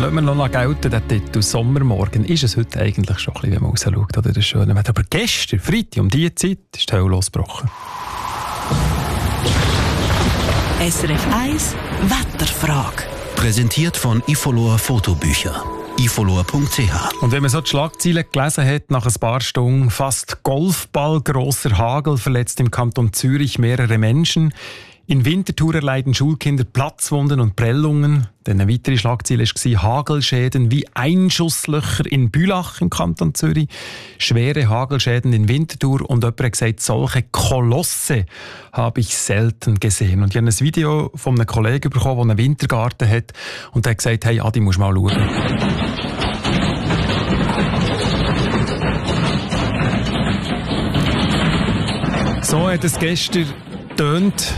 lassen wir noch gelten, den Titel Sommermorgen. Ist es heute eigentlich schon ein bisschen, wenn man rausschaut, oder das schöne Wetter. Aber gestern, Freitag, um diese Zeit, ist die Hölle losgebrochen. SRF 1 Wetterfrage. Präsentiert von Ifolor Fotobücher. ifolor.ch. Und wenn man so die Schlagzeilen gelesen hat, nach ein paar Stunden, fast Golfball grosser Hagel verletzt im Kanton Zürich mehrere Menschen. In Winterthur erleiden Schulkinder Platzwunden und Prellungen. Dann eine weitere Schlagzeile war Hagelschäden wie Einschusslöcher in Bülach im Kanton Zürich. Schwere Hagelschäden in Winterthur und jemand hat gesagt, solche Kolosse habe ich selten gesehen. Und ich habe ein Video von einem Kollegen bekommen, der einen Wintergarten hat und der hat gesagt, hey Adi, musst mal schauen. So hat es gestern getönt.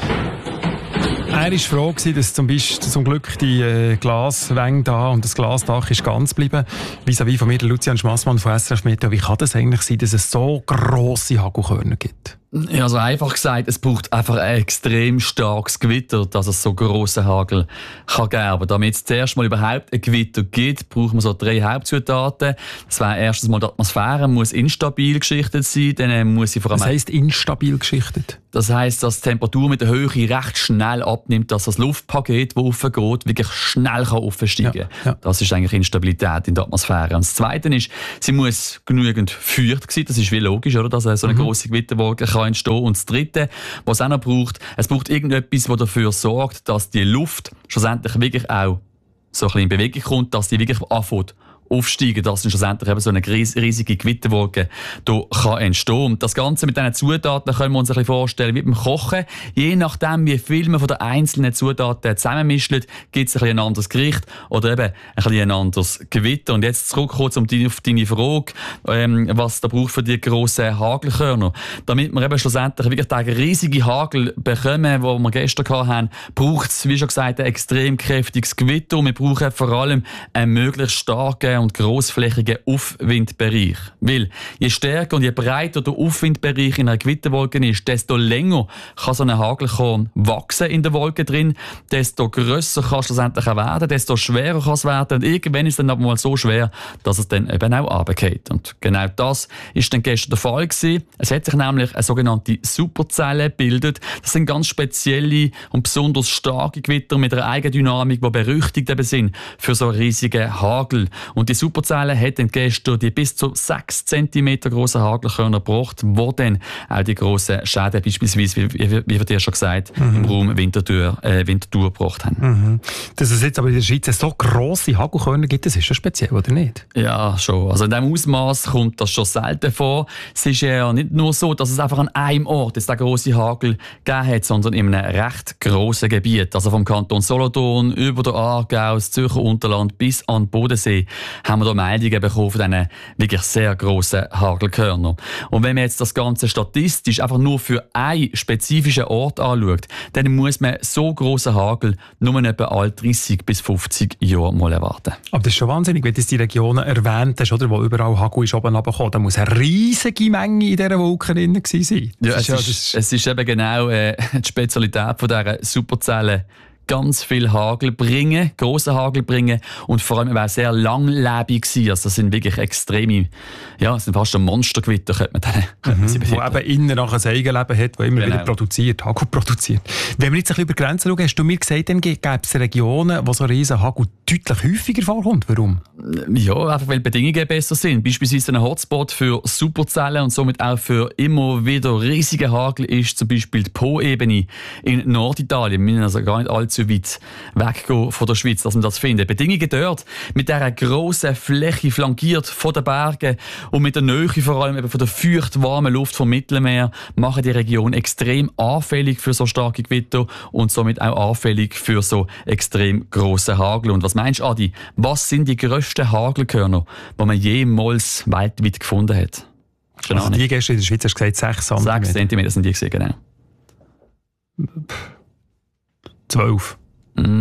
Er war froh, dass zum Glück die Glaswände da und das Glasdach ist ganz geblieben. Vis-à-vis von mir, der Lucian Schmassmann von SRF Meteo. Wie kann das eigentlich sein, dass es so grosse Hagelkörner gibt? Ja, also einfach gesagt, es braucht einfach ein extrem starkes Gewitter, dass es so grossen Hagel kann geben. Aber damit es zuerst mal überhaupt ein Gewitter gibt, braucht man so 3 Hauptzutaten. Das wäre erstens mal die Atmosphäre, muss instabil geschichtet sein, dann muss sie vor allem... Was heisst instabil geschichtet? Das heisst, dass die Temperatur mit der Höhe recht schnell abnimmt, dass das Luftpaket, das raufgeht, wirklich schnell aufsteigen kann. Ja. Das ist eigentlich Instabilität in der Atmosphäre. Und das Zweite ist, sie muss genügend feucht sein. Das ist wie logisch, oder? Dass so eine grosse Gewitterwolke kann entstehen. Und das Dritte, was es auch noch braucht, es braucht irgendetwas, das dafür sorgt, dass die Luft schlussendlich wirklich auch so ein bisschen in Bewegung kommt, dass die wirklich anfängt aufsteigen, dass dann schlussendlich eben so eine riesige Gewitterwolke da kann entstehen. Und das Ganze mit diesen Zutaten können wir uns ein bisschen vorstellen wie beim Kochen. Je nachdem, wie viel man von den einzelnen Zutaten zusammenmischt, gibt es ein anderes Gericht oder eben ein anderes Gewitter. Und jetzt zurückkommen auf deine Frage, was da braucht für die grossen Hagelkörner. Damit wir eben schlussendlich wirklich den riesigen Hagel bekommen, den wir gestern hatten, braucht es, wie schon gesagt, ein extrem kräftiges Gewitter. Und wir brauchen vor allem einen möglichst starken und grossflächigen Aufwindbereich. Weil je stärker und je breiter der Aufwindbereich in einer Gewitterwolke ist, desto länger kann so ein Hagelkorn wachsen in der Wolke drin, desto grösser kann es schlussendlich auch werden, desto schwerer kann es werden. Und irgendwann ist es dann aber mal so schwer, dass es dann eben auch runterfällt. Und genau das ist dann gestern der Fall gewesen. Es hat sich nämlich eine sogenannte Superzelle gebildet. Das sind ganz spezielle und besonders starke Gewitter mit einer Eigendynamik, die berüchtigt eben sind für so riesige Hagel. Und die Superzelle hat dann gestern die bis zu 6 cm grossen Hagelkörner gebracht, die dann auch die grossen Schäden, beispielsweise, wie wir dir schon gesagt, im Raum Winterthur gebracht haben. Mhm. Dass es jetzt aber in der Schweiz so grosse Hagelkörner gibt, das ist schon speziell, oder nicht? Ja, schon. Also in diesem Ausmaß kommt das schon selten vor. Es ist ja nicht nur so, dass es einfach an einem Ort den grossen Hagel gegeben hat, sondern in einem recht grossen Gebiet. Also vom Kanton Solothurn über den Aargau, das Zürcher Unterland bis an den Bodensee haben wir da Meldungen bekommen von diesen wirklich sehr grossen Hagelkörnern. Und wenn man jetzt das Ganze statistisch einfach nur für einen spezifischen Ort anschaut, dann muss man so grossen Hagel nur etwa alle 30 bis 50 Jahre mal erwarten. Aber das ist schon wahnsinnig, wenn du die Regionen erwähnt hast, oder, wo überall Hagel ist oben runtergekommen. Da muss eine riesige Menge in dieser Wolke drin sein. Ja, es ist eben genau die Spezialität von dieser Superzelle. Ganz viel Hagel bringen, grossen Hagel bringen und vor allem auch sehr langlebig sein. Also das sind wirklich extreme, ja, das sind fast ein Monstergewitter, könnte man sie betiteln. Wo eben innen nach ein Eigenleben hat, das immer wieder produziert, Hagel produziert. Wenn wir jetzt ein bisschen über die Grenzen schauen, hast du mir gesagt, dann gäbe es Regionen, wo so ein riesen Hagel deutlich häufiger vorkommt. Warum? Ja, einfach weil die Bedingungen besser sind. Beispielsweise ein Hotspot für Superzellen und somit auch für immer wieder riesige Hagel ist zum Beispiel die Po-Ebene in Norditalien. Wir müssen also gar nicht allzu weit weggehen von der Schweiz, dass man das findet. Bedingungen dort mit dieser grossen Fläche flankiert von den Bergen und mit der Nähe vor allem eben von der feucht warmen Luft vom Mittelmeer machen die Region extrem anfällig für so starke Gewitter und somit auch anfällig für so extrem grossen Hagel. Und was meinst du, Adi? Was sind die grössten Hagelkörner, die man jemals weltweit gefunden hat? Also die gestern in der Schweiz hast du gesagt 6 cm. 6 cm sind die gesehen, genau. 12.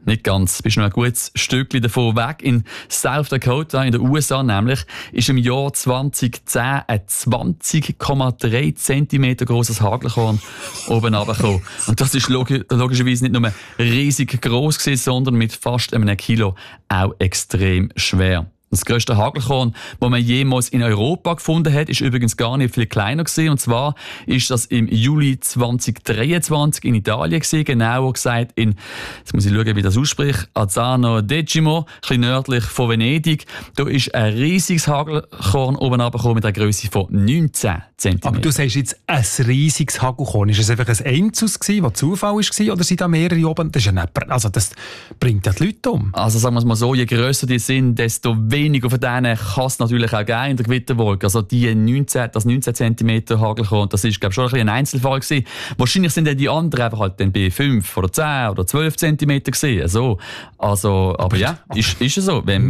Nicht ganz. Bist noch ein gutes Stückchen davon weg. In South Dakota, in den USA nämlich, ist im Jahr 2010 ein 20,3 cm grosses Hagelkorn oben runtergekommen. Und das ist logischerweise nicht nur riesig gross gewesen, sondern mit fast einem Kilo auch extrem schwer. Das grösste Hagelkorn, das man jemals in Europa gefunden hat, ist übrigens gar nicht viel kleiner gewesen. Und zwar ist das im Juli 2023 in Italien gewesen, genauer gesagt in, jetzt muss ich schauen, wie das ausspricht, Azzano d'Egimo, ein bisschen nördlich von Venedig. Da ist ein riesiges Hagelkorn oben runtergekommen mit einer Grösse von 19 cm. Aber du sagst jetzt ein riesiges Hagelkorn. Ist es einfach ein Einzus gewesen, was Zufall war, oder sind da mehrere oben? Das ist also das bringt ja die Leute um. Also sagen wir es mal so, je grösser die sind, desto weniger von denen kann es natürlich auch geben in der Gewitterwolke. Also das 19 cm Hagelkorn, das ist, glaube ich, schon ein Einzelfall gewesen. Wahrscheinlich sind dann die anderen einfach halt dann bei 5 oder 10 oder 12 cm gewesen. So. Also, aber ja, ist es so. Wenn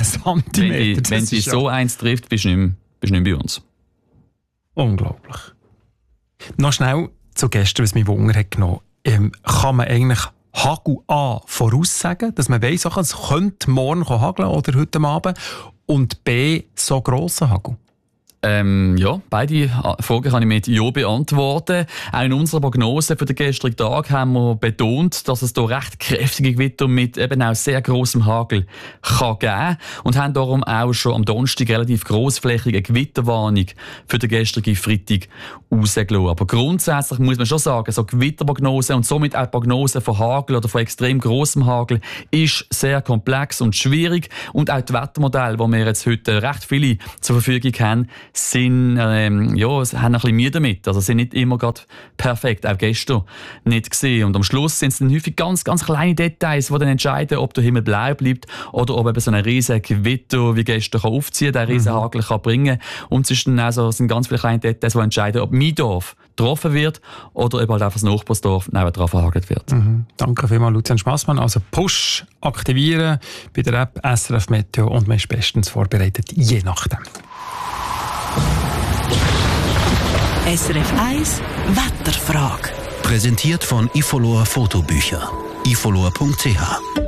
sie so eins trifft, bist du nicht mehr bei uns. Unglaublich. Noch schnell zu gestern, was mich Wunder hat genommen. Kann man eigentlich Hagel A voraussagen, dass man weiss, es könnte morgen hageln oder heute Abend, und B so grossen Hagel? Ja, beide Fragen kann ich mit Ja beantworten. Auch in unserer Prognose für den gestrigen Tag haben wir betont, dass es hier recht kräftige Gewitter mit eben auch sehr grossem Hagel kann geben und haben darum auch schon am Donnerstag relativ grossflächige Gewitterwarnung für den gestrigen Freitag rausgelassen. Aber grundsätzlich muss man schon sagen, so Gewitterprognose und somit auch Prognose von Hagel oder von extrem grossem Hagel ist sehr komplex und schwierig, und auch die Wettermodelle, die wir jetzt heute recht viele zur Verfügung haben, haben ein bisschen Mühe damit. Also sind nicht immer gerade perfekt, auch gestern nicht gesehen. Und am Schluss sind es dann häufig ganz, ganz kleine Details, die dann entscheiden, ob der Himmel blau bleibt oder ob eben so ein riesen Gewitter wie gestern kann aufziehen, der riesen Hagel kann bringen. Und es sind ganz viele kleine Details, die entscheiden, ob mein Dorf getroffen wird oder ob halt einfach das Nachbarsdorf nebendran verhagelt wird. Danke vielmals, Lucian Schmassmann. Also Push aktivieren bei der App SRF Meteo und man ist bestens vorbereitet, je nachdem. SRF 1 Wetterfrage. Präsentiert von Ifolor Fotobücher. ifolor.ch